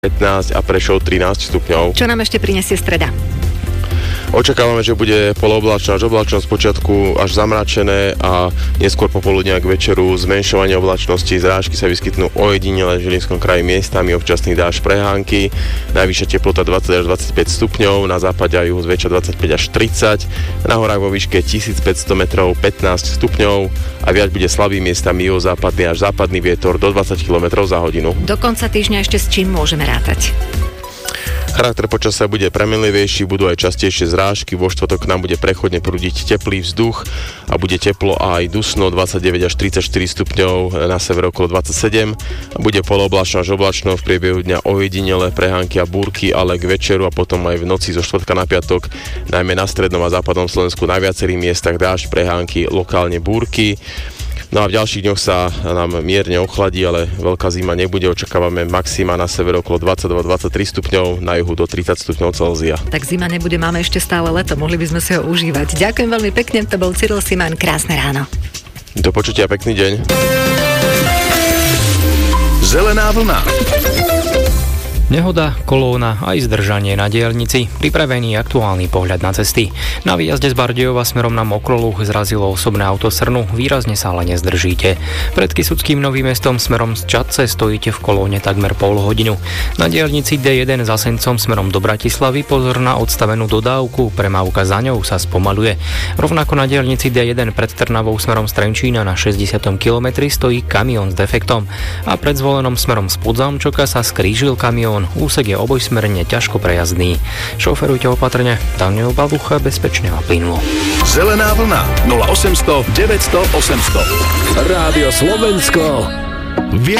15 a Prešov 13 stupňov. Čo nám ešte prinesie streda? Očakávame, že bude polooblačno až oblačno, z počiatku až zamračené a neskôr popoludnia k večeru zmenšovanie oblačnosti. Zrážky sa vyskytnú ojedinele v Žilinskom kraji miestami, občasný dážď, prehánky. Najvyššia teplota 20 až 25 stupňov, na západe a juhu zväčša 25 až 30. Na horách vo výške 1500 metrov 15 stupňov a viac bude slabý miestami juhozápadný až západný vietor do 20 km za hodinu. Do konca týždňa ešte s čím môžeme rátať? Charakter počasia bude premenlivejší, budú aj častejšie zrážky, vo štvrtok nám bude prechodne prúdiť teplý vzduch a bude teplo a aj dusno 29 až 34 stupňov, na severe okolo 27. Bude polooblačno až oblačno, v priebehu dňa ojedinele prehánky a búrky, ale k večeru a potom aj v noci zo štvrtka na piatok, najmä na strednom a západnom Slovensku na viacerých miestach dážď, prehánky, lokálne búrky. No a v ďalších dňoch sa nám mierne ochladí, ale veľká zima nebude. Očakávame maxima na severe okolo 22-23 stupňov, na juhu do 30 stupňov Celzia. Tak zima nebude, máme ešte stále leto, mohli by sme si ho užívať. Ďakujem veľmi pekne, to bol Cyril Simán, krásne ráno. Do počutia, pekný deň. Zelená vlna. Nehoda, kolóna aj zdržanie na diaľnici. Pripravený aktuálny pohľad na cesty. Na výjazde z Bardejova smerom na Mokroluh zrazilo osobné auto Srnu, výrazne sa ale nezdržíte. Pred Kysuckým Novým Mestom smerom z Čadce stojíte v kolóne takmer pol hodinu. Na diaľnici D1 za Sencom smerom do Bratislavy pozor na odstavenú dodávku, premávka za ňou sa spomaluje. Rovnako na diaľnici D1 pred Trnavou smerom z Trenčína na 60. kilometri stojí kamión s defektom a pred Zvolenom smerom z Podzámčoka sa skrížil kamión. Úsek je obojsmerne ťažko prejazdný. Šoferujte opatrne, Daniel Balucha, bezpečne a plynulo. Zelená vlna 0800 900 800. Rádio Slovensko.